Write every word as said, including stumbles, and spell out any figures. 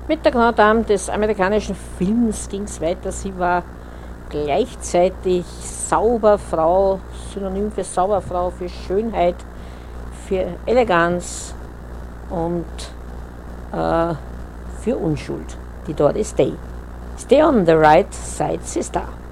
Mit der Grand Dame des amerikanischen Films ging es weiter. Sie war gleichzeitig Sauberfrau, Synonym für Sauberfrau, für Schönheit, für Eleganz und äh, für Unschuld. Die Doris Day. Stay on the right side, Sister.